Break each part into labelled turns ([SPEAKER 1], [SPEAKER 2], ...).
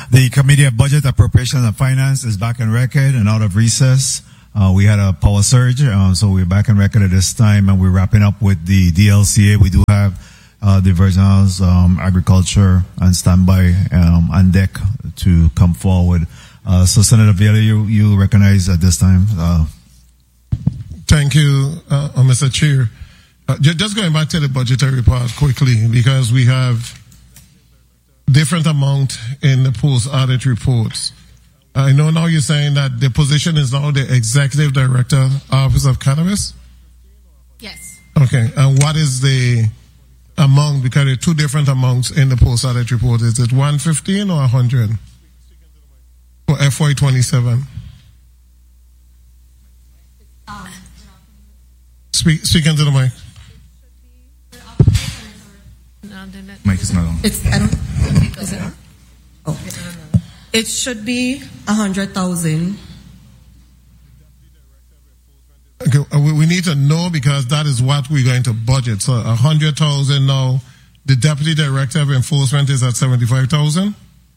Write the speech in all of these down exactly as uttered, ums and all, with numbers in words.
[SPEAKER 1] The Committee of Budget, Appropriations and Finance is back in record and out of recess. Uh, we had a power surge, uh, so we're back in record at this time, and we're wrapping up with the D L C A. We do have uh, the Virginals, um, Agriculture and Standby um, on deck to come forward. Uh, so, Senator Viola, you, you recognize at this time. Uh,
[SPEAKER 2] Thank you, uh, Mister Chair. Uh, just going back to the budgetary part quickly, because we have different amount in the post-audit reports. I know now you're saying that the position is now the Executive Director, Office of Cannabis?
[SPEAKER 3] Yes.
[SPEAKER 2] Okay, and what is the amount? Because there are two different amounts in the post-audit report. Is it one fifteen or one hundred for F Y twenty-seven?
[SPEAKER 3] Um,
[SPEAKER 2] Speak, speak into the mic.
[SPEAKER 4] Mic is not on.
[SPEAKER 5] It's, I don't, is it on? Oh. It should be a hundred thousand.
[SPEAKER 2] Okay, we, we need to know because that is what we're going to budget. So a hundred thousand now. The Deputy Director of Enforcement is at seventy-five thousand.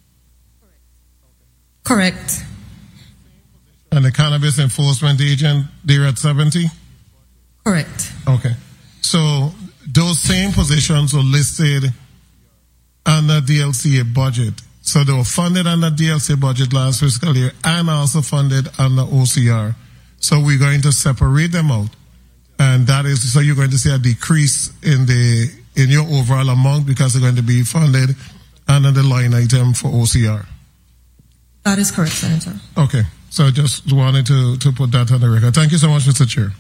[SPEAKER 5] Correct.
[SPEAKER 2] And the Cannabis Enforcement Agent, they're at seventy.
[SPEAKER 5] Correct.
[SPEAKER 2] Okay. So those same positions were listed under D L C A budget. So they were funded under D L C A budget last fiscal year and also funded under O C R. So we're going to separate them out. And that is, so you're going to see a decrease in the, in your overall amount because they're going to be funded under the line item for O C R.
[SPEAKER 5] That is correct, Senator.
[SPEAKER 2] Okay. So I just wanted to, to put that on the record. Thank you so much, Mister Chair.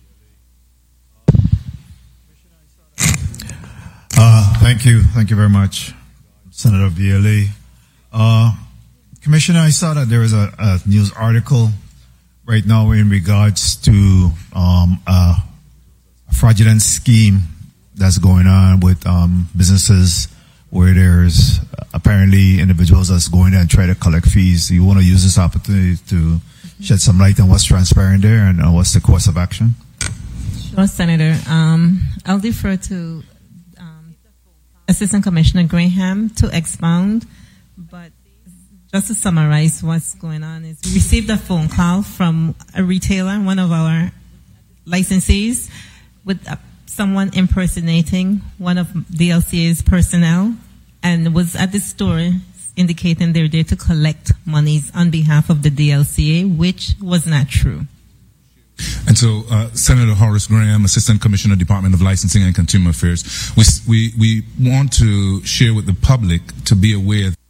[SPEAKER 1] Uh, thank you. Thank you very much, Senator Viola. Uh, Commissioner, I saw that there is a, a news article right now in regards to um, a fraudulent scheme that's going on with um, businesses where there's apparently individuals that's going there and try to collect fees. You want to use this opportunity to shed some light on what's transparent there and uh, what's the course of action?
[SPEAKER 6] Sure, Senator. Um, I'll defer to Assistant Commissioner Graham to expound, but just to summarize what's going on is we received a phone call from a retailer, one of our licensees, with uh, someone impersonating one of D L C A's personnel and was at the store indicating they're there to collect monies on behalf of the D L C A, which was not true.
[SPEAKER 4] And so, uh, Senator Horace Graham, Assistant Commissioner, Department of Licensing and Consumer Affairs, we, we, we want to share with the public to be aware